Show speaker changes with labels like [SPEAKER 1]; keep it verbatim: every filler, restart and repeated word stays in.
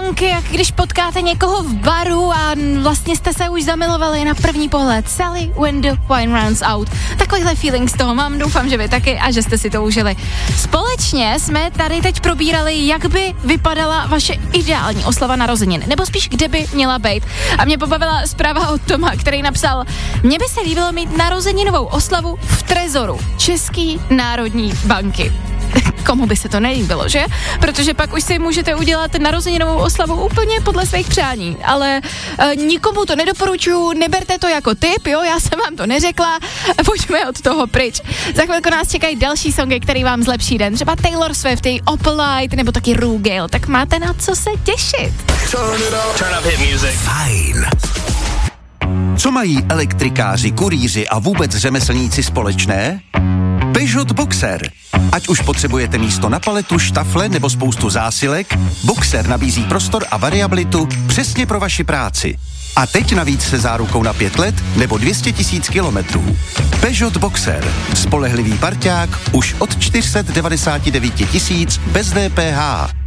[SPEAKER 1] songy, jak když potkáte někoho v baru a vlastně jste se už zamilovali na první pohled. Sally when the wine runs out. Takovýhle feeling z toho mám, doufám, že vy taky a že jste si to užili. Společně jsme tady teď probírali, jak by vypadala vaše ideální oslava narozenin, nebo spíš kde by měla být. A mě pobavila zpráva od Toma, který napsal: mně by se líbilo mít narozeninovou oslavu v trezoru České národní banky. Komu by se to nelíbilo, že? Protože pak už si můžete udělat narozeninovou oslavu úplně podle svých přání. Ale e, nikomu to nedoporučuju, neberte to jako tip, jo, já jsem vám to neřekla, pojďme od toho pryč. Za chvilku nás čekají další songy, který vám zlepší den. Třeba Taylor Swift, Opalite, nebo taky Rugale, tak máte na co se těšit.
[SPEAKER 2] Turn up hit music.
[SPEAKER 3] Fajn. Co mají elektrikáři, kurýři a vůbec řemeslníci společné? Peugeot Boxer. Ať už potřebujete místo na paletu, štafle nebo spoustu zásilek, Boxer nabízí prostor a variabilitu přesně pro vaši práci. A teď navíc se zárukou na pět let nebo dvě stě tisíc kilometrů. Peugeot Boxer. Spolehlivý parťák už od čtyři sta devadesát devět tisíc bez D P H.